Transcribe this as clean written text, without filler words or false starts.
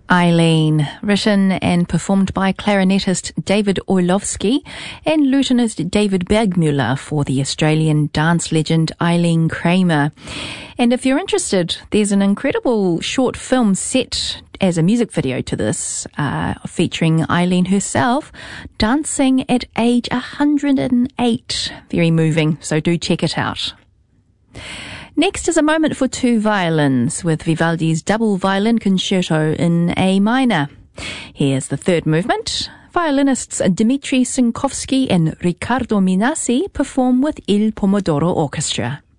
Eileen, written and performed by clarinetist David Orlovsky and lutenist David Bergmuller for the Australian dance legend Eileen Kramer. And if you're interested, there's an incredible short film set as a music video to this, featuring Eileen herself dancing at age 108. Very moving, so do check it out. Next is a moment for two violins with Vivaldi's double violin concerto in A minor. Here's the third movement. Violinists Dmitry Sinkovsky and Riccardo Minassi perform with Il Pomodoro Orchestra.